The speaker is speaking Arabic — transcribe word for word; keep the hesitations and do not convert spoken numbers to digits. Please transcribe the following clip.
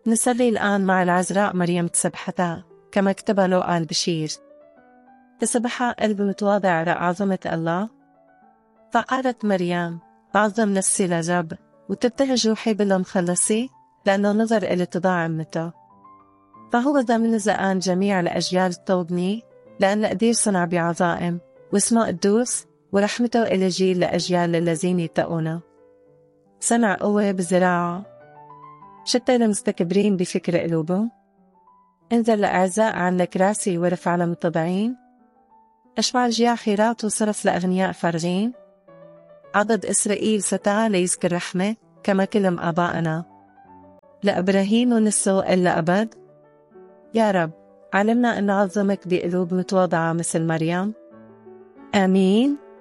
نصلي الآن مع العذراء مريم تسبحتها كما كتب لوقا البشير. تسبح قلب متواضع لعظمة الله. فقالت مريم: بعظم نفسي للرب، وتبتهج روحي بالمخلصي، لأنه نظر إلى اتضاع أمته. فهو ضمن زقان جميع الأجيال الطوبني، لأن قدير صنع بعظائم، واسمه قدوس، ورحمته إلى جيل لأجيال الذين يتقونه. صنع قوة بزراعه، شتى المستكبرين بفكر قلوبهم. انزل لأعزاء عن كراسي ورفع لمتضعين. أشبع الجياع خيرات وصرف لأغنياء فارغين. عضد إسرائيل ستاع ليذكر رحمة كما كلم آبائنا، لإبراهيم ونسو إلا أبد. يا رب، علمنا أن نعظمك بقلوب متواضعة مثل مريم. آمين.